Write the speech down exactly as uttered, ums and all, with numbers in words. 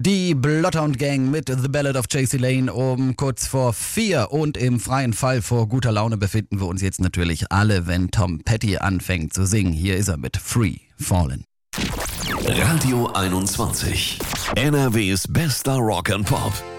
Die Bloodhound Gang mit The Ballad of J C Lane um kurz vor vier und im freien Fall vor guter Laune befinden wir uns jetzt natürlich alle, wenn Tom Petty anfängt zu singen. Hier ist er mit Free Fallin'. Radio einundzwanzig. N R Ws bester Rock and Pop.